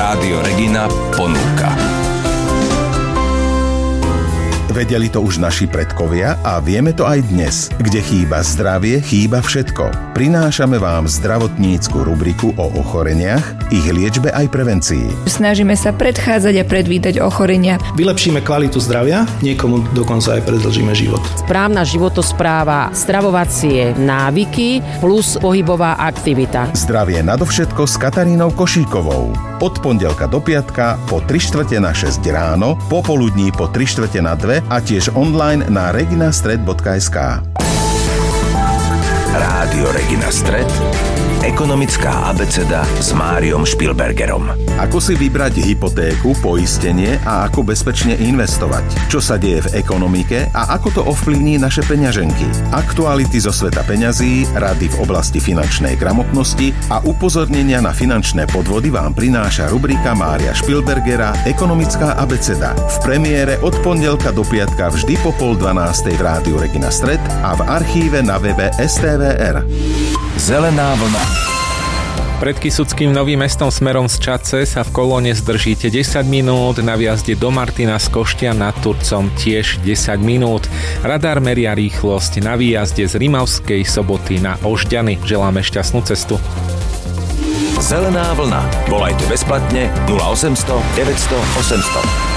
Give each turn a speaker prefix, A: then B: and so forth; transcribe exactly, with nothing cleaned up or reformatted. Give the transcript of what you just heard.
A: Rádio Regina ponúka.
B: Vedeli to už naši predkovia a vieme to aj dnes. Kde chýba zdravie, chýba všetko. Prinášame vám zdravotnícku rubriku o ochoreniach, ich liečbe aj prevencii.
C: Snažíme sa predchádzať a predvídať ochorenia.
D: Vylepšíme kvalitu zdravia, niekomu dokonca aj predĺžime život.
E: Správna životospráva, stravovacie návyky plus pohybová aktivita.
B: Zdravie nadovšetko s Katarínou Košíkovou. Od pondelka do piatka po tri štvrte na šesť ráno, popoludní po tri štvrte na dve a tiež online na reginastred bodka es ká.
A: Rádio Regina Stred, ekonomická abeceda s Máriom Špilbergerom.
B: Ako si vybrať hypotéku, poistenie a ako bezpečne investovať? Čo sa deje v ekonomike a ako to ovplyvní naše peňaženky? Aktuality zo sveta peňazí, rady v oblasti finančnej gramotnosti a upozornenia na finančné podvody vám prináša rubrika Mária Špilbergera Ekonomická abeceda. V premiére od pondelka do piatka vždy po pol dvanástej v Rádiu Regina Stred a v archíve na webe es té vé er.
A: Zelená vlna.
F: Pred Kysuckým Novým Mestom smerom z Čadce sa v kolóne zdržíte desať minút, na výjazde do Martina z Koštia nad Turcom tiež desať minút. Radar meria rýchlosť na výjazde z Rimavskej Soboty na Ožďany. Želáme šťastnú cestu.
A: Zelená vlna. Volajte bezplatne nula osemsto deväťsto osemsto.